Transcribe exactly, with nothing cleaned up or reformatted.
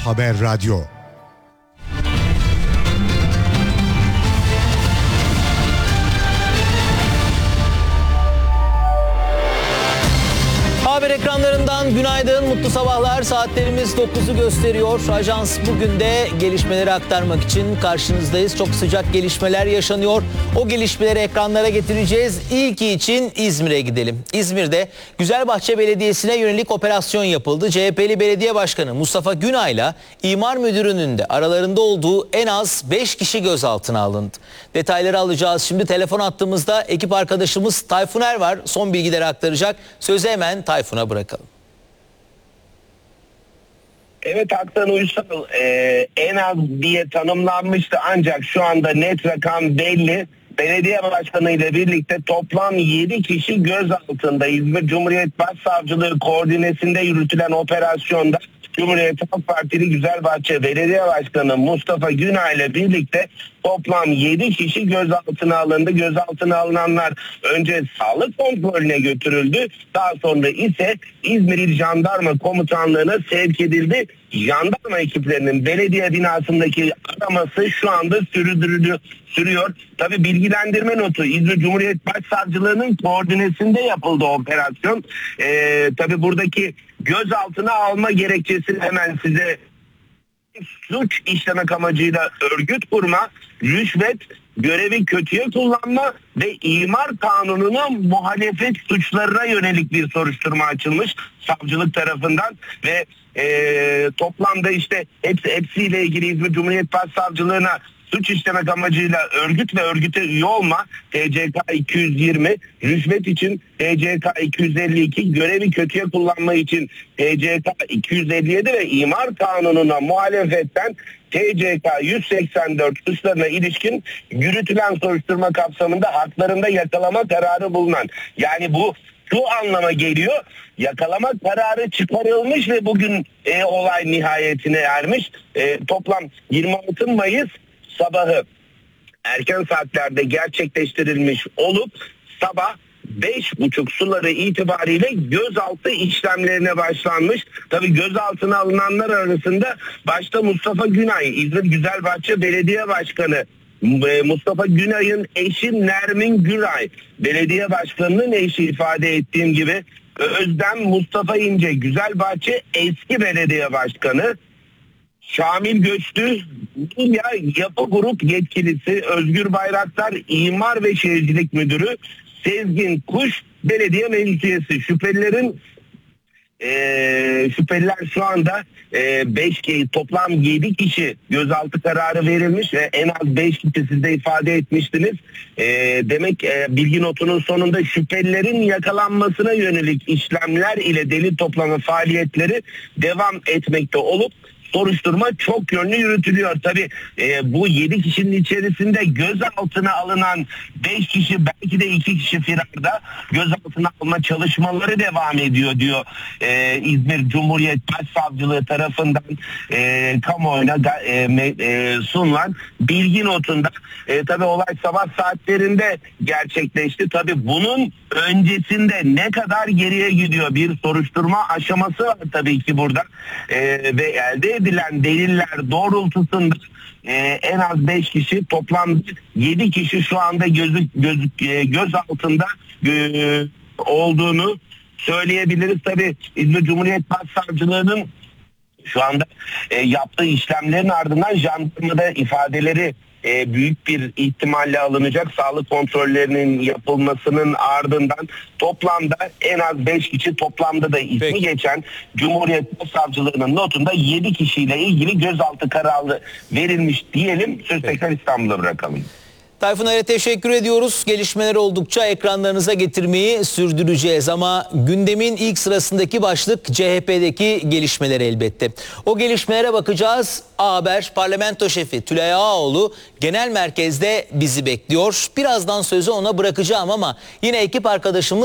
Haber Radyo. Haber ekranlarından günaydın, mutlu sabahlar. Saatlerimiz dokuzu gösteriyor. Ajans bugün de gelişmeleri aktarmak için karşınızdayız. Çok sıcak gelişmeler yaşanıyor. O gelişmeleri ekranlara getireceğiz. İlki için İzmir'e gidelim. İzmir'de Güzelbahçe Belediyesi'ne yönelik operasyon yapıldı. C H P'li Belediye Başkanı Mustafa Günay'la İmar Müdürü'nün de aralarında olduğu en az beş kişi gözaltına alındı. Detayları alacağız. Şimdi telefon attığımızda ekip arkadaşımız Tayfun Er var. Son bilgileri aktaracak. Sözü hemen Tayfun'a bırakalım. Evet, Aktan Uysal e, en az diye tanımlanmıştı ancak şu anda net rakam belli. Belediye Başkanı ile birlikte toplam yedi kişi gözaltında. İzmir Cumhuriyet Başsavcılığı koordinesinde yürütülen operasyonda Cumhuriyet Halk Partili Güzelbahçe Belediye Başkanı Mustafa Günay ile birlikte toplam yedi kişi gözaltına alındı. Gözaltına alınanlar önce sağlık kontrolüne götürüldü. Daha sonra ise İzmir İl Jandarma Komutanlığı'na sevk edildi. Jandarma ekiplerinin belediye binasındaki araması şu anda sürdürülüyor. Sürüyor. Tabii bilgilendirme notu İzmir Cumhuriyet Başsavcılığı'nın koordinesinde yapıldı operasyon. Ee, tabii buradaki gözaltına alma gerekçesini hemen size suç işlemek amacıyla örgüt kurma, rüşvet, görevi kötüye kullanma ve imar kanununa muhalefet suçlarına yönelik bir soruşturma açılmış savcılık tarafından ve e, toplamda işte hepsi, hepsiyle ilgili İzmir Cumhuriyet Başsavcılığı'na suç işlemek amacıyla örgüt ve örgüte üye olma T C K iki yüz yirmi, rüşvet için T C K iki yüz elli iki, görevi kötüye kullanma için T C K iki yüz elli yedi ve imar kanununa muhalefetten T C K yüz seksen dört suçlarına ilişkin yürütülen soruşturma kapsamında haklarında yakalama kararı bulunan. Yani bu şu anlama geliyor: yakalama kararı çıkarılmış ve bugün e, olay nihayetine ermiş. E, toplam yirmi altı Mayıs sabahı erken saatlerde gerçekleştirilmiş olup sabah beş buçuk suları itibariyle gözaltı işlemlerine başlanmış. Tabii gözaltına alınanlar arasında başta Mustafa Günay, İzmir Güzelbahçe Belediye Başkanı, Mustafa Günay'ın eşi Nermin Güray, belediye başkanının eşi, ifade ettiğim gibi Özlem Mustafa İnce, Güzelbahçe eski belediye başkanı, Şamil Göçlü, Milya Yapı Grup yetkilisi, Özgür Bayraktar İmar ve Şehircilik Müdürü, Sezgin Kuş belediye meclis. Şüphelilerin e, şüpheliler şu anda beş e, toplam yedi kişi gözaltı kararı verilmiş ve en az beş kişi siz de ifade etmiştiniz. E, demek e, bilgi notunun sonunda şüphelilerin yakalanmasına yönelik işlemler ile delil toplama faaliyetleri devam etmekte olup soruşturma çok yönlü yürütülüyor. Tabii e, bu yedi kişinin içerisinde gözaltına alınan beş kişi, belki de iki kişi firarda. Gözaltına alma çalışmaları devam ediyor diyor e, İzmir Cumhuriyet Başsavcılığı tarafından e, kamuoyuna da, e, e, sunulan bilgi notunda. E, tabii olay sabah saatlerinde gerçekleşti. Tabii bunun öncesinde ne kadar geriye gidiyor bir soruşturma aşaması var tabii ki burada. E, ve elde edilen deliller doğrultusunda e, en az beş kişi, toplam yedi kişi şu anda gözü, göz, e, göz altında e, olduğunu söyleyebiliriz. Tabii İzmir Cumhuriyet Başsavcılığı'nın şu anda e, yaptığı işlemlerin ardından jandarmada ifadeleri e, büyük bir ihtimalle alınacak. Sağlık kontrollerinin yapılmasının ardından toplamda en az beş kişi, toplamda da ismi Peki. geçen Cumhuriyet Başsavcılığı'nın notunda yedi kişiyle ilgili gözaltı kararı verilmiş diyelim. Söz tekrar İstanbul'a bırakalım. Tayfun Er'e teşekkür ediyoruz. Gelişmeler oldukça ekranlarınıza getirmeyi sürdüreceğiz ama gündemin ilk sırasındaki başlık C H P'deki gelişmeler elbette. O gelişmelere bakacağız. A Haber Parlamento Şefi Tülay Ağaoğlu genel merkezde bizi bekliyor. Birazdan sözü ona bırakacağım ama yine ekip arkadaşımız